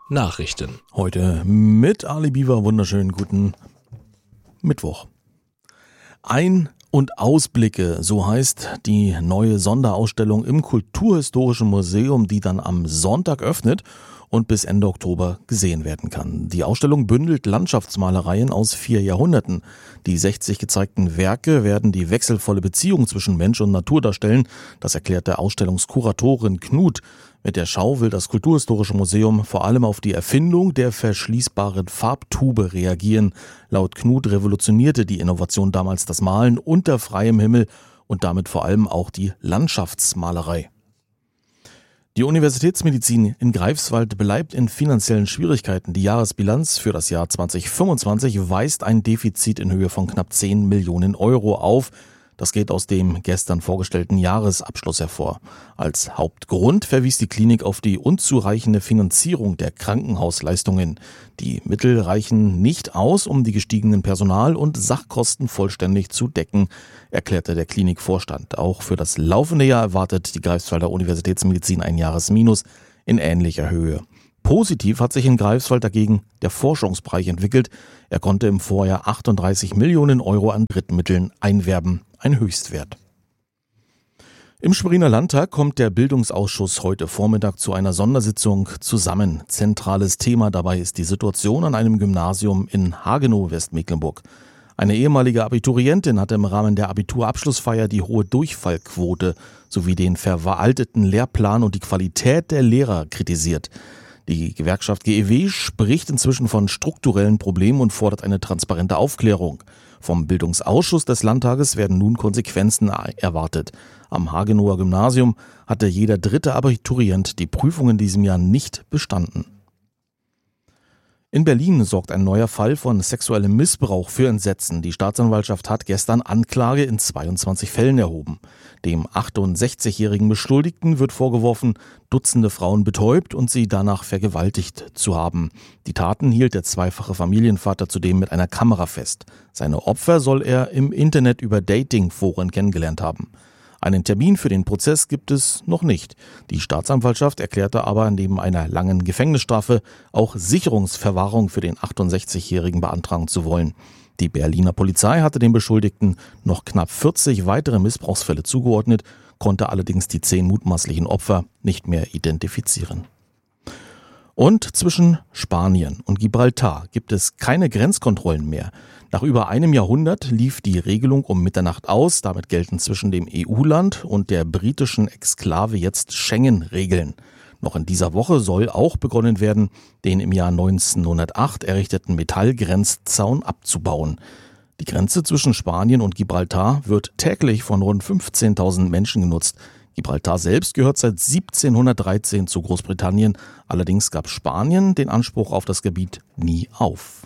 Nachrichten. Heute mit Ali Biwa, wunderschönen guten Mittwoch. Ein- und Ausblicke, so heißt die neue Sonderausstellung im Kulturhistorischen Museum, die dann am Sonntag öffnet und bis Ende Oktober gesehen werden kann. Die Ausstellung bündelt Landschaftsmalereien aus 4 Jahrhunderten. Die 60 gezeigten Werke werden die wechselvolle Beziehung zwischen Mensch und Natur darstellen. Das erklärte Ausstellungskuratorin Knut. Mit der Schau will das Kulturhistorische Museum vor allem auf die Erfindung der verschließbaren Farbtube reagieren. Laut Knut revolutionierte die Innovation damals das Malen unter freiem Himmel und damit vor allem auch die Landschaftsmalerei. Die Universitätsmedizin in Greifswald bleibt in finanziellen Schwierigkeiten. Die Jahresbilanz für das Jahr 2025 weist ein Defizit in Höhe von knapp 10 Millionen Euro auf. Das geht aus dem gestern vorgestellten Jahresabschluss hervor. Als Hauptgrund verwies die Klinik auf die unzureichende Finanzierung der Krankenhausleistungen. Die Mittel reichen nicht aus, um die gestiegenen Personal- und Sachkosten vollständig zu decken, erklärte der Klinikvorstand. Auch für das laufende Jahr erwartet die Greifswalder Universitätsmedizin ein Jahresminus in ähnlicher Höhe. Positiv hat sich in Greifswald dagegen der Forschungsbereich entwickelt. Er konnte im Vorjahr 38 Millionen Euro an Drittmitteln einwerben. Ein Höchstwert. Im Schweriner Landtag kommt der Bildungsausschuss heute Vormittag zu einer Sondersitzung zusammen. Zentrales Thema dabei ist die Situation an einem Gymnasium in Hagenow, Westmecklenburg. Eine ehemalige Abiturientin hatte im Rahmen der Abiturabschlussfeier die hohe Durchfallquote sowie den veralteten Lehrplan und die Qualität der Lehrer kritisiert. Die Gewerkschaft GEW spricht inzwischen von strukturellen Problemen und fordert eine transparente Aufklärung. Vom Bildungsausschuss des Landtages werden nun Konsequenzen erwartet. Am Hagenower Gymnasium hatte jeder 3. Abiturient die Prüfung in diesem Jahr nicht bestanden. In Berlin sorgt ein neuer Fall von sexuellem Missbrauch für Entsetzen. Die Staatsanwaltschaft hat gestern Anklage in 22 Fällen erhoben. Dem 68-jährigen Beschuldigten wird vorgeworfen, Dutzende Frauen betäubt und sie danach vergewaltigt zu haben. Die Taten hielt der zweifache Familienvater zudem mit einer Kamera fest. Seine Opfer soll er im Internet über Dating-Foren kennengelernt haben. Einen Termin für den Prozess gibt es noch nicht. Die Staatsanwaltschaft erklärte aber neben einer langen Gefängnisstrafe auch Sicherungsverwahrung für den 68-Jährigen beantragen zu wollen. Die Berliner Polizei hatte dem Beschuldigten noch knapp 40 weitere Missbrauchsfälle zugeordnet, konnte allerdings die 10 mutmaßlichen Opfer nicht mehr identifizieren. Und zwischen Spanien und Gibraltar gibt es keine Grenzkontrollen mehr. Nach über einem Jahrhundert lief die Regelung um Mitternacht aus. Damit gelten zwischen dem EU-Land und der britischen Exklave jetzt Schengen-Regeln. Noch in dieser Woche soll auch begonnen werden, den im Jahr 1908 errichteten Metallgrenzzaun abzubauen. Die Grenze zwischen Spanien und Gibraltar wird täglich von rund 15.000 Menschen genutzt. Gibraltar selbst gehört seit 1713 zu Großbritannien. Allerdings gab Spanien den Anspruch auf das Gebiet nie auf.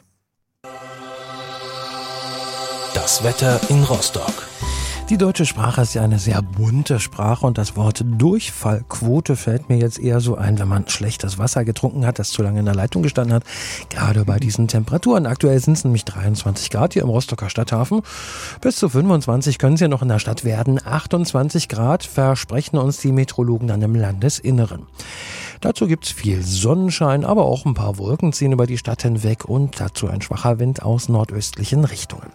Das Wetter in Rostock. Die deutsche Sprache ist ja eine sehr bunte Sprache und das Wort Durchfallquote fällt mir jetzt eher so ein, wenn man schlechtes Wasser getrunken hat, das zu lange in der Leitung gestanden hat. Gerade bei diesen Temperaturen. Aktuell sind es nämlich 23 Grad hier im Rostocker Stadthafen. Bis zu 25 können es ja noch in der Stadt werden. 28 Grad versprechen uns die Meteorologen dann im Landesinneren. Dazu gibt's viel Sonnenschein, aber auch ein paar Wolken ziehen über die Stadt hinweg und dazu ein schwacher Wind aus nordöstlichen Richtungen.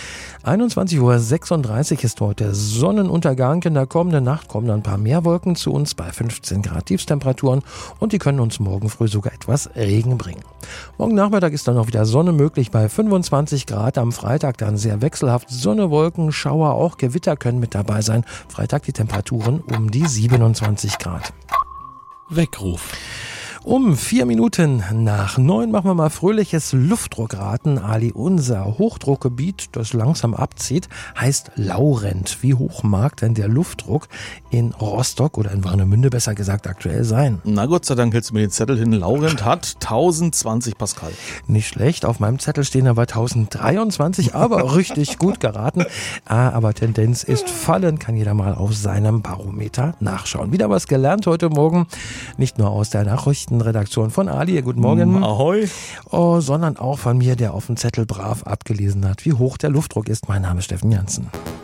21:36 Uhr ist heute Sonnenuntergang. In der kommenden Nacht kommen dann ein paar mehr Wolken zu uns bei 15 Grad Tiefstemperaturen und die können uns morgen früh sogar etwas Regen bringen. Morgen Nachmittag ist dann auch wieder Sonne möglich bei 25 Grad. Am Freitag dann sehr wechselhaft Sonne, Wolken, Schauer, auch Gewitter können mit dabei sein. Freitag die Temperaturen um die 27 Grad. Weckruf. Um 8:04 machen wir mal fröhliches Luftdruckraten. Ali, unser Hochdruckgebiet, das langsam abzieht, heißt Laurent. Wie hoch mag denn der Luftdruck in Rostock oder in Warnemünde besser gesagt aktuell sein? Na Gott sei Dank hältst du mir den Zettel hin. Laurent hat 1020 Pascal. Nicht schlecht, auf meinem Zettel stehen aber 1023, aber richtig gut geraten. Aber Tendenz ist fallend, kann jeder mal auf seinem Barometer nachschauen. Wieder was gelernt heute Morgen, nicht nur aus der Nachrichtenredaktion von Ali, guten Morgen. Ahoi. Sondern auch von mir, der auf dem Zettel brav abgelesen hat, wie hoch der Luftdruck ist. Mein Name ist Steffen Jansen.